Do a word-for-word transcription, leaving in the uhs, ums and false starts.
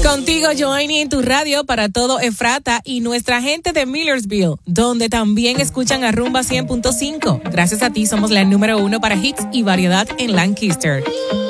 Contigo, Joanny, en tu radio para todo Efrata y nuestra gente de Millersville, donde también escuchan a Rumba cien punto cinco. Gracias a ti somos la número uno para hits y variedad en Lancaster.